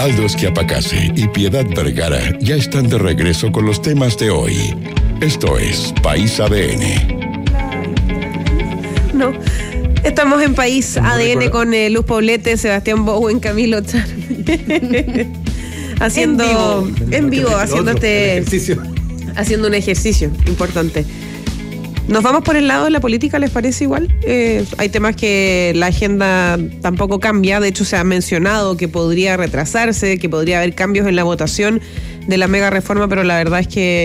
Aldo Esquiapacase y Piedad Vergara ya están de regreso con los temas de hoy. Esto es País ADN. No, estamos en País ADN con Luz Poblete, Sebastián Bowen, Camilo Char. Haciendo en vivo, haciendo un ejercicio importante. Nos vamos por el lado de la política, ¿les parece igual? Hay temas que la agenda tampoco cambia. De hecho, se ha mencionado que podría retrasarse, que podría haber cambios en la votación de la mega reforma, pero la verdad es que